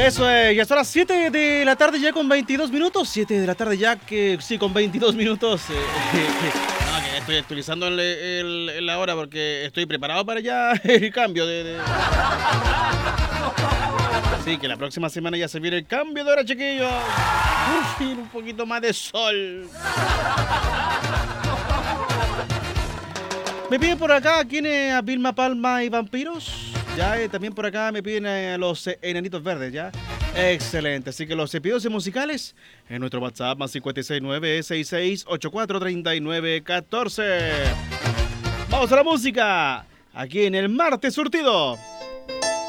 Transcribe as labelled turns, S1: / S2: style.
S1: Eso es, ya son las 7 de la tarde ya con 22 minutos. 7 de la tarde ya que sí, con 22 minutos. No, que estoy actualizando la hora porque estoy preparado para ya el cambio de... Sí, que la próxima semana ya se viene el cambio de hora, chiquillos. Por fin, un poquito más de sol. Me piden por acá, ¿quién es a Vilma Palma y Vampiros? Ya, también por acá me piden a los Enanitos Verdes, ¿ya? Excelente, así que los pedidos musicales en nuestro WhatsApp más 569-6684-3914. Vamos a la música, aquí en el Martes Surtido.